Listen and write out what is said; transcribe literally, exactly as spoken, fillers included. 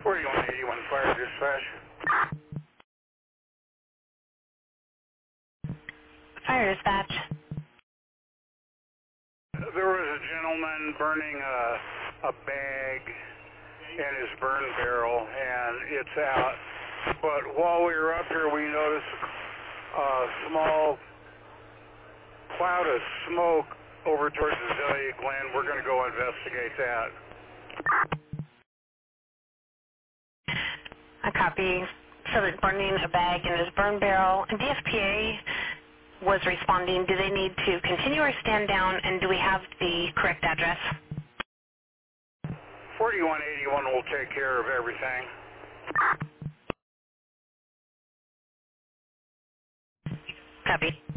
forty-one eighty-one fire dispatch. Fire dispatch. There was a gentleman burning a, a bag in his burn barrel, and it's out. But while we were up here, we noticed a small cloud of smoke over towards Azalea Glen. We're going to go investigate that. A copy. So that burning a bag in his burn barrel. And D S P A was responding. Do they need to continue or stand down? And do we have the correct address? forty-one eighty-one will take care of everything. Copy.